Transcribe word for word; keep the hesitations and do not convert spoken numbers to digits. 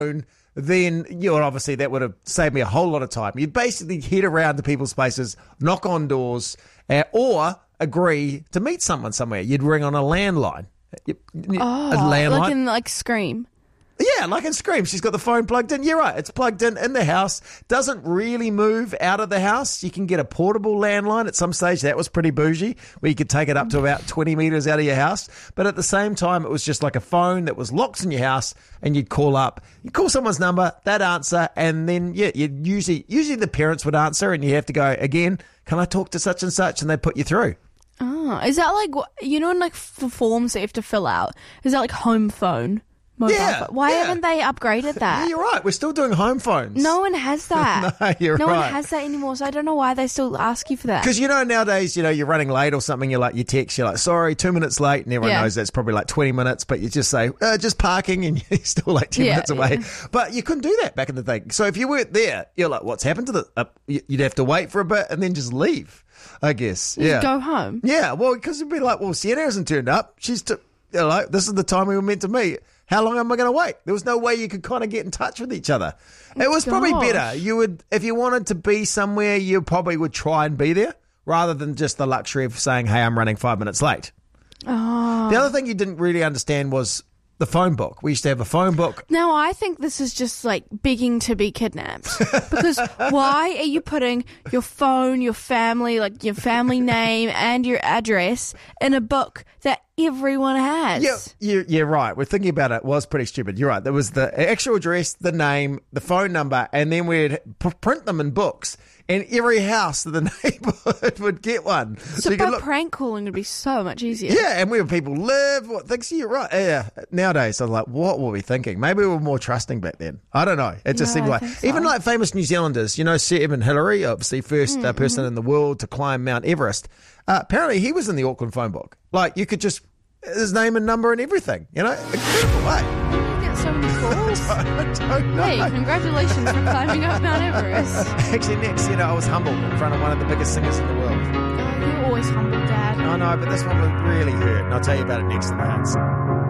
then you know, obviously that would have saved me a whole lot of time. You'd basically head around to people's places, knock on doors, uh, or agree to meet someone somewhere. You'd ring on a landline. Oh, a landline. like in like Scream. Yeah, like in Scream. She's got the phone plugged in. You're right. It's plugged in in the house. Doesn't really move out of the house. You can get a portable landline at some stage. That was pretty bougie, where you could take it up to about twenty metres out of your house. But at the same time, it was just like a phone that was locked in your house, and you'd call up. You'd call someone's number, they'd answer, and then, yeah, you'd usually, usually the parents would answer, and you have to go, again, can I talk to such and such? And they'd put you through. Oh, is that like, you know, in like the forms that you have to fill out? Is that like home phone? Mobile Yeah, phone? Why yeah. haven't they upgraded that? Yeah, you're right. We're still doing home phones. No one has that. No, you're no right. one has that anymore, so I don't know why they still ask you for that. Because, you know, nowadays, you know, you're running late or something, you're like, you text, you're like, sorry, two minutes late, and everyone Yeah. knows that's probably like twenty minutes, but you just say, uh, just parking, and you're still like ten Yeah, minutes away. yeah. But you couldn't do that back in the day. So if you weren't there, you're like, what's happened to the, uh, you'd have to wait for a bit and then just leave, I guess. You yeah. just go home. Yeah, well, because it'd be like, well, Sienna hasn't turned up. She's, t- you know, like, this is the time we were meant to meet. How long am I going to wait? There was no way you could kind of get in touch with each other. It was probably Gosh. better. You would, if you wanted to be somewhere, you probably would try and be there rather than just the luxury of saying, hey, I'm running five minutes late. Oh. The other thing you didn't really understand was the phone book. We used to have a phone book. Now, I think this is just like begging to be kidnapped. Because why are you putting your phone, your family, like your family name and your address in a book that everyone has? Yeah, you're, you're right. We're thinking about it. It was pretty stupid. You're right. There was the actual address, the name, the phone number, and then we'd p- print them in books. And every house in the neighbourhood would get one. So, you by could look- prank calling would be so much easier. Yeah, and where people live, what things. You're right. Yeah. Nowadays, I'm like, what were we thinking? Maybe we were more trusting back then. I don't know. It just No, seemed I like think so. even like famous New Zealanders. You know, Sir Evan Hillary, obviously first uh, person in the world to climb Mount Everest. Uh, apparently, he was in the Auckland phone book. Like you could just his name and number and everything. You know, incredible. Way. You get so many calls. I don't know. Hey, congratulations for climbing up Mount Everest. Actually, next, you know, I was humbled in front of one of the biggest singers in the world. Oh, you're always humble, Dad. I know, but this one would really hurt, and I'll tell you about it next in the Hats.